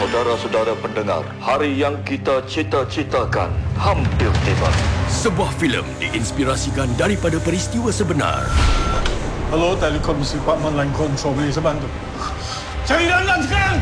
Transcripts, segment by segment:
Saudara-saudara pendengar, hari yang kita cita-citakan hampir tiba. Sebuah filem diinspirasikan daripada peristiwa sebenar. Hello, Telekom Department Line Control, boleh saya bantu? Cari Lan sekarang!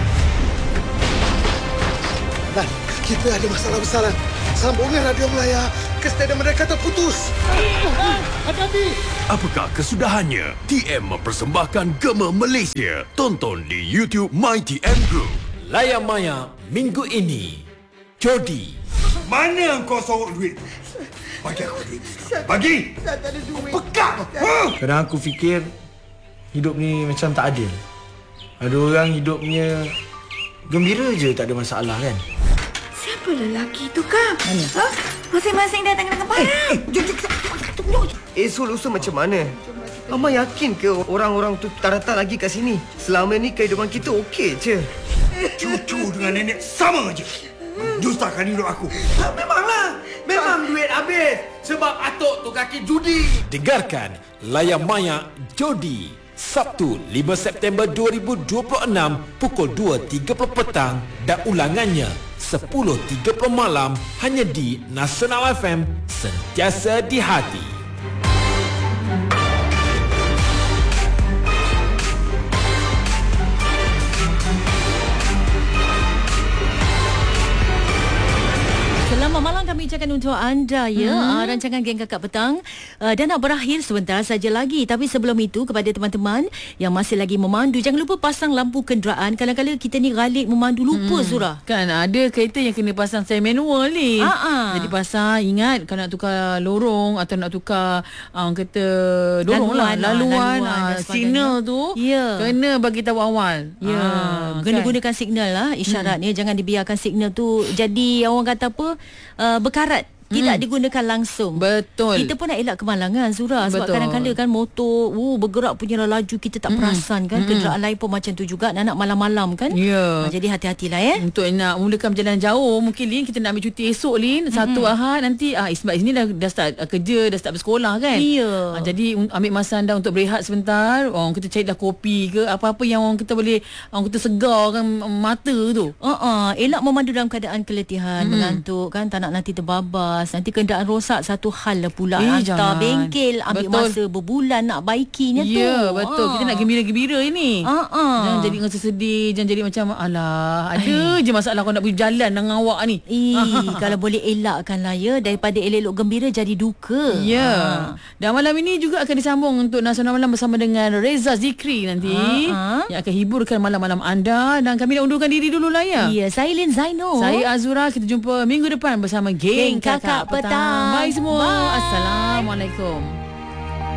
Lan, kita ada masalah besar, Lan. Sambungan radio Melaya ke stadium mereka terputus. Hati-hati! Apakah kesudahannya? TM mempersembahkan Gema Malaysia. Tonton di YouTube MyTM Group. Layar Maya minggu ini. Jodi. Mana kau sorok duit? Bagi aku duit. Bagi! Saya tak ada duit. Pekat! Kadang aku fikir hidup ni macam tak adil. Ada orang hidupnya gembira je, tak ada masalah kan? Siapa lelaki tu, Kak? Mana? Ha? Masing-masing datang dengan parang. Lusa macam mana? Mama yakin ke orang-orang tu tak datang lagi kat sini? Selama ni kehidupan kita okey je. Cucu dengan nenek sama je. Menyusahkan hidup aku. Memanglah. Memang duit habis. Sebab atuk tu kaki judi. Dengarkan Layar Maya Jodi. Sabtu 5 September 2026 pukul 2.30 petang dan ulangannya 10.30 malam hanya di Nasional FM, sentiasa di hati. Selamat malam kami ucapkan untuk anda rancangan Geng Kakak Petang dah nak berakhir sebentar saja lagi, tapi sebelum itu kepada teman-teman yang masih lagi memandu, jangan lupa pasang lampu kenderaan. Kadang-kadang kita ni galik memandu lupa Surah. Kan ada kereta yang kena pasang saya manual ni. Jadi pasang, ingat kalau nak tukar lorong atau nak tukar kata lorong laluan signal tu kena bagi tahu awal. Kena gunakan signal lah, isyarat ni. Jangan dibiarkan signal tu jadi orang kata apa, berkarat, tidak digunakan langsung. Betul. Kita pun nak elak kemalangan, Zura. Sebab Betul. kadang-kadang kan motor bergerak punya laju, kita tak perasan kan. Kenderaan lain pun macam tu juga, nak malam-malam kan. Jadi hati-hatilah Untuk nak mulakan perjalanan jauh, mungkin Lin kita nak ambil cuti esok Lin, satu Ahad nanti sebab ini dah start kerja, dah start bersekolah kan. Jadi ambil masa anda untuk berehat sebentar. Orang kita carilah kopi ke apa-apa yang orang kita boleh, orang kita segarkan mata tu. Elak memandu dalam keadaan keletihan, mengantuk kan, tak nak nanti terbabas. Nanti kenderaan rosak, satu hal lah pula. Hantar bengkel, ambil masa berbulan nak baikinya tu. Ya, betul. Kita nak gembira-gembira ini. Jangan jadi rasa sedih, jangan jadi macam alah, ada je masalah kau nak pergi jalan dengan awak ni. Kalau boleh elakkan lah daripada elok-elok gembira jadi duka. Dan malam ini juga akan disambung untuk Nasional Malam bersama dengan Reza Zikri nanti yang akan hiburkan malam-malam anda. Dan kami nak undurkan diri dulu lah saya Lin Zaino. Saya Azura. Kita jumpa minggu depan bersama Geng Kakak Petang. Bye semua. Assalamualaikum.